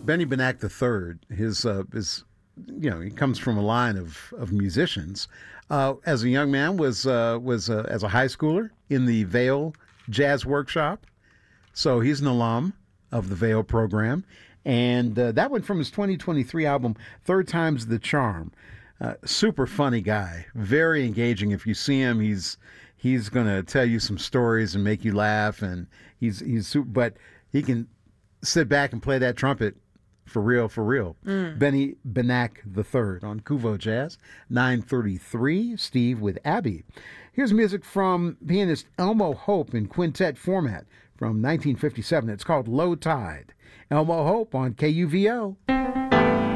Benny Benack III. He comes from a line of musicians. As a young man, was as a high schooler in the Vale Jazz Workshop. So he's an alum of the Vale program. And that went from his 2023 album, Third Time's the Charm. Super funny guy, very engaging. If you see him, he's going to tell you some stories and make you laugh. And he's super, but he can sit back and play that trumpet for real, for real. Benny Benack III on Kuvo Jazz, 9:33. Steve with Abby. Here's music from pianist Elmo Hope in quintet format from 1957. It's called Low Tide. Elmo Hope on KUVO.